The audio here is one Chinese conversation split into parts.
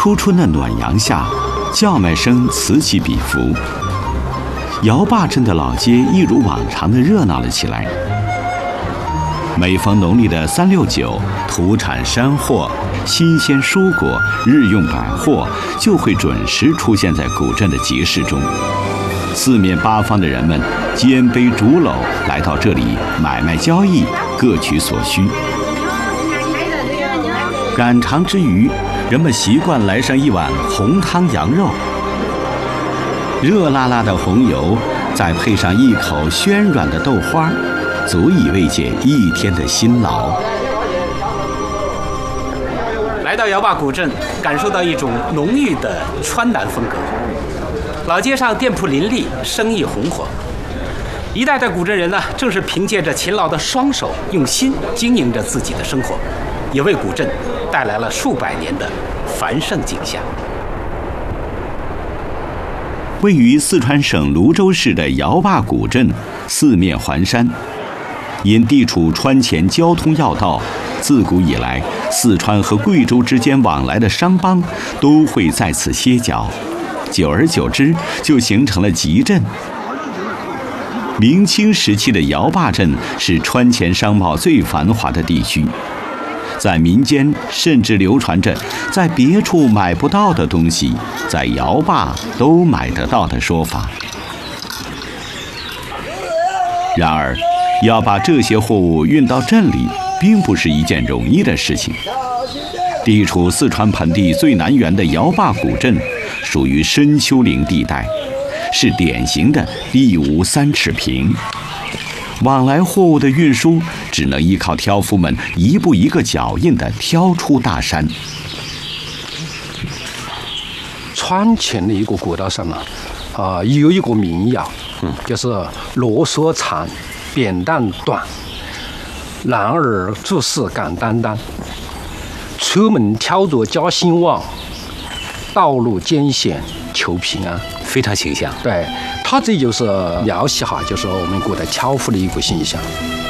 初春的暖阳下，叫卖声此起彼伏。姚坝镇的老街一如往常的热闹了起来。每逢农历的3、6、9，土产山货、新鲜蔬果、日用百货就会准时出现在古镇的集市中。四面八方的人们肩背竹篓来到这里买卖交易，各取所需。赶场之余，人们习惯来上一碗红汤羊肉，热辣辣的红油，再配上一口暄软的豆花，足以慰藉一天的辛劳。 来到姚坝古镇，感受到一种浓郁的川南风格。老街上店铺林立，生意红火。一代代古镇人呢，正是凭借着勤劳的双手，用心经营着自己的生活，也为古镇带来了数百年的繁盛景象。 位于四川省泸州市的姚坝古镇，四面环山，因地处川黔交通要道，自古以来，四川和贵州之间往来的商帮都会在此歇脚，久而久之，就形成了集镇。明清时期的姚坝镇是川黔商贸最繁华的地区，在民间甚至流传着在别处买不到的东西，在姚坝都买得到的说法。然而，要把这些货物运到镇里，并不是一件容易的事情。地处四川盆地最南缘的姚坝古镇，属于深丘陵地带，是典型的地无3尺平。往来货物的运输只能依靠挑夫们一步一个脚印地挑出大山。 川黔的一个古道上呢，有一个民谣，就是啰嗦长，扁担短，男儿做事敢担当，出门挑着家兴旺，道路艰险求平安。 非常形象。 对，他这就是描写哈，就是我们古代挑夫的一个形象。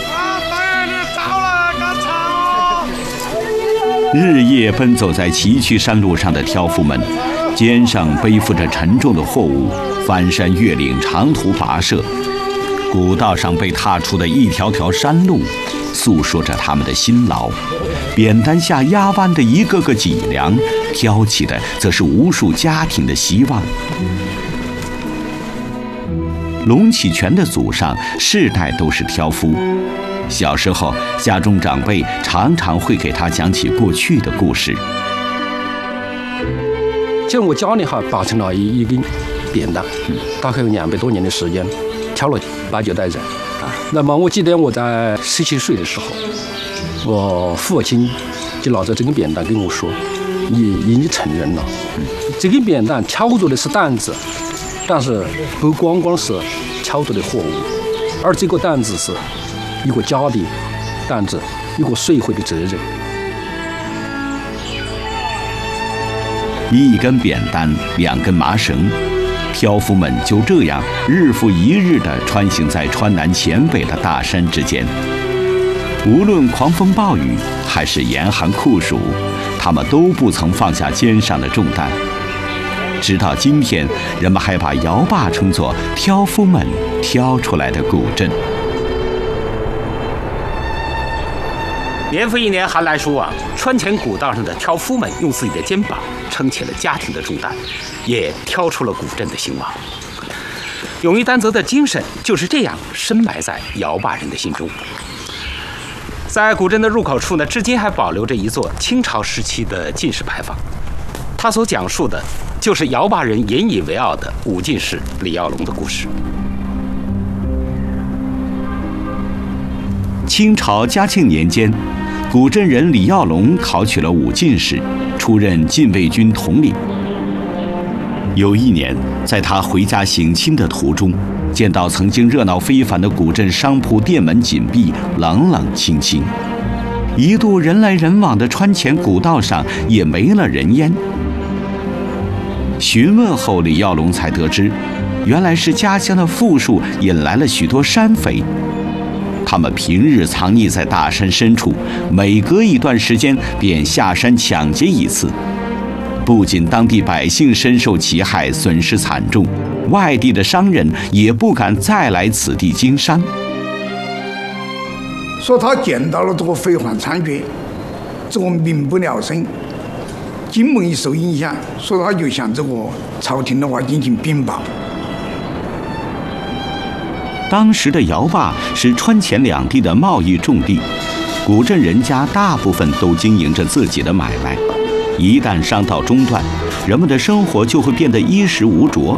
日夜奔走在崎岖山路上的挑夫们，肩上背负着沉重的货物，翻山越岭，长途跋涉。古道上被踏出的一条条山路，诉说着他们的辛劳。扁担下压弯的一个个脊梁，挑起的则是无数家庭的希望。龙启全的祖上世代都是挑夫，小时候家中长辈常常会给他讲起过去的故事。 就我家里哈保存了一根扁担，大概有200多年的时间，挑了8、9代人。那么我记得我在17岁的时候，我父亲就拿着这根扁担跟我说：“你成人了，这根扁担挑着的是担子。”但是不光光是挑着的货物，而这个担子是一个家的担子，一个社会的责任。 一根扁担，2根麻绳，挑夫们就这样日复一日地穿行在川南黔北的大山之间。无论狂风暴雨还是严寒酷暑，他们都不曾放下肩上的重担。直到今天，人们还把姚坝称作挑夫们挑出来的古镇。 年复一年寒来暑往，川黔古道上的挑夫们用自己的肩膀撑起了家庭的重担，也挑出了古镇的兴旺。勇于担责的精神就是这样深埋在姚坝人的心中。在古镇的入口处呢，至今还保留着一座清朝时期的进士牌坊，它所讲述的就是姚坝人引以为傲的武进士李耀龙的故事。 清朝嘉庆年间，古镇人李耀龙考取了武进士，出任禁卫军统领。有一年，在他回家省亲的途中，见到曾经热闹非凡的古镇商铺店门紧闭，冷冷清清。一度人来人往的川黔古道上也没了人烟。询问后，李耀龙才得知，原来是家乡的富庶引来了许多山匪。他们平日藏匿在大山深处，每隔一段时间便下山抢劫一次。 不仅当地百姓深受其害，损失惨重，外地的商人也不敢再来此地经商。 说他见到了这个匪患猖獗，这个民不聊生，经贸一受影响，所以他就向这个朝廷的话进行禀报。 当时的姚坝是川黔两地的贸易重地，古镇人家大部分都经营着自己的买卖，一旦商道中断，人们的生活就会变得衣食无着。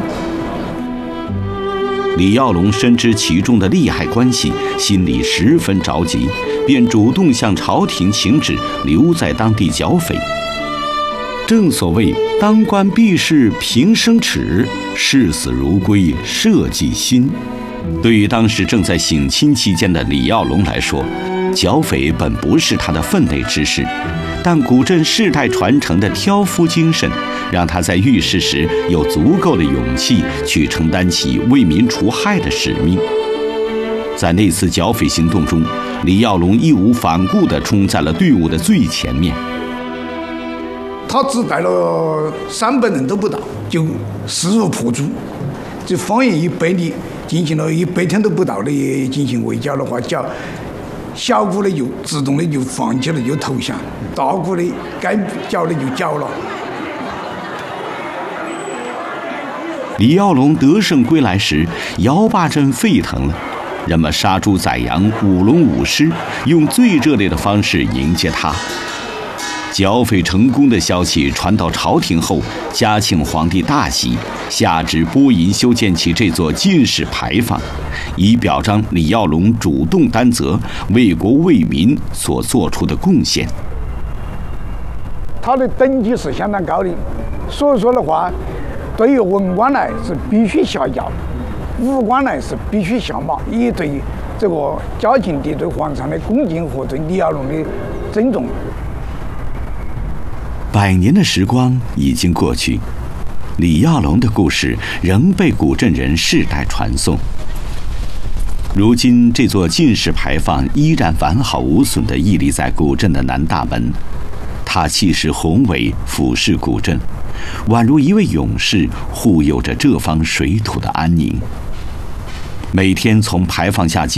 李耀龙深知其中的利害关系，心里十分着急，便主动向朝廷请旨，留在当地剿匪。正所谓当官避世平生耻，视死如归社稷心。对于当时正在省亲期间的李耀龙来说，剿匪本不是他的分内之事，但古镇世代传承的挑夫精神，让他在遇事时有足够的勇气去承担起为民除害的使命。在那次剿匪行动中，李耀龙义无反顾地冲在了队伍的最前面。 他只带了300人都不到，就势如破竹，这方圆100里进行了100天都不到的进行围剿的话，小股的就自动的就放弃了，就投降；大股的该剿的就剿了。 李耀龙得胜归来时，姚坝镇沸腾了，人们杀猪宰羊，舞龙舞狮，用最热烈的方式迎接他。剿匪成功的消息传到朝廷后，嘉庆皇帝大喜，下旨拨银修建起这座进士牌坊，以表彰李耀龙主动担责、为国为民所做出的贡献。 他的等级是相当高的，所以说的话，对于文官来是必须下轿，武官来是必须下马，以对这个嘉庆帝对皇上的恭敬和对李耀龙的尊重。 100年的时光已经过去，李耀龙的故事仍被古镇人世代传颂。如今，这座进士牌坊依然完好无损地屹立在古镇的南大门，它气势宏伟，俯视古镇，宛如一位勇士护佑着这方水土的安宁。每天从牌坊下